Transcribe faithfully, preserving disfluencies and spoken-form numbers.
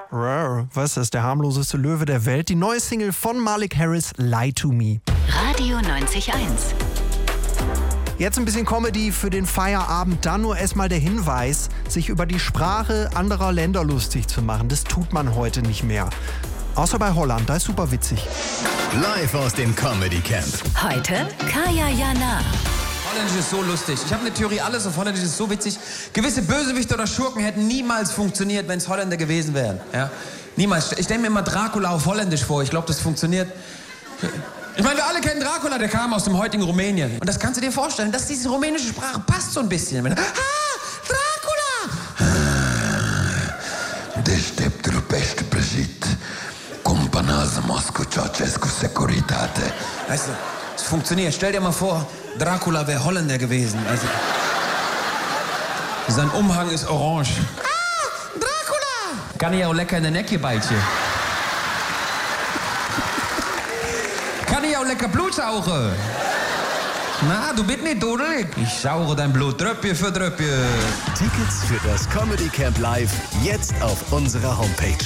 Was ist das? Der harmloseste Löwe der Welt. Die neue Single von Malik Harris, Lie to Me. Radio neunzig Komma eins. Jetzt ein bisschen Comedy für den Feierabend. Dann nur erstmal der Hinweis, sich über die Sprache anderer Länder lustig zu machen. Das tut man heute nicht mehr. Außer bei Holland, da ist super witzig. Live aus dem Comedy Camp. Heute Kaya Jana. Holländisch ist so lustig. Ich habe eine Theorie, alles auf Holländisch ist so witzig. Gewisse Bösewichte oder Schurken hätten niemals funktioniert, wenn es Holländer gewesen wären. Ja? Niemals. Ich stelle mir immer Dracula auf Holländisch vor. Ich glaube, das funktioniert. Ich meine, wir alle kennen Dracula, der kam aus dem heutigen Rumänien. Und das kannst du dir vorstellen, dass diese rumänische Sprache passt so ein bisschen. Wenn, ah, Dracula! Deșteptul pește prăjit, cumpănează Moscou Ceausescu Securitate. Weißt du, es funktioniert. Stell dir mal vor, Dracula wäre Holländer gewesen. Also, sein Umhang ist orange. Ah, Dracula! Kann ich auch lecker in den Necke beißen. Kann ich auch lecker Blut saugen? Na, du bist nicht dudelig. Ich sauge dein Blut Tröpfchen für Tröpfchen. Tickets für das Comedy Camp Live jetzt auf unserer Homepage